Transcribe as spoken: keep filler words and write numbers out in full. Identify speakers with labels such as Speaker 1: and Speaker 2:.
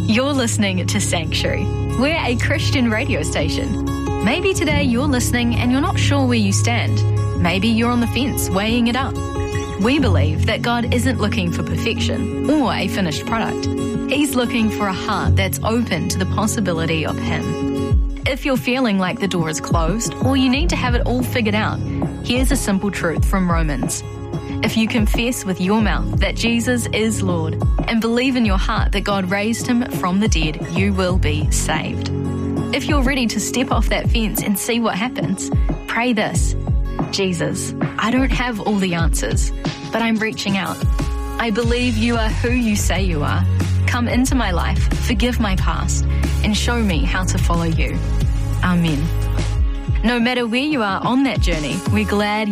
Speaker 1: You're listening to Sanctuary. We're a Christian radio station. Maybe today you're listening and you're not sure where you stand. Maybe you're on the fence, weighing it up. We believe that God isn't looking for perfection or a finished product. He's looking for a heart that's open to the possibility of Him. If you're feeling like the door is closed or you need to have it all figured out, here's a simple truth from Romans. If you confess with your mouth that Jesus is Lord and believe in your heart that God raised Him from the dead, you will be saved. If you're ready to step off that fence and see what happens, pray this. Jesus, I don't have all the answers, but I'm reaching out. I believe you are who you say you are. Come into my life, forgive my past, and show me how to follow you. Amen. No matter where you are on that journey, we're glad